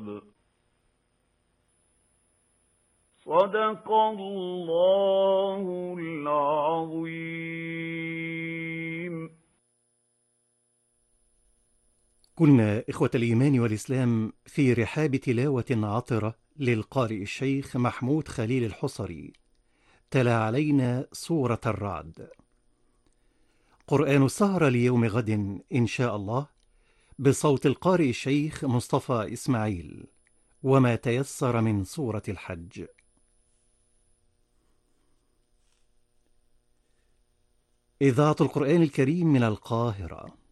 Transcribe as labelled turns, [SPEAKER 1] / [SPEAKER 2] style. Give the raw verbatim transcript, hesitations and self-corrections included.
[SPEAKER 1] الحساب. صدق الله العظيم.
[SPEAKER 2] كنا إخوة الإيمان والإسلام في رحاب تلاوة عطرة للقارئ الشيخ محمود خليل الحصري، تلا علينا سورة الرعد. قرآن السهرة ليوم غد إن شاء الله بصوت القارئ الشيخ مصطفى إسماعيل، وما تيسر من سورة الحج. إذاعة القرآن الكريم من القاهرة.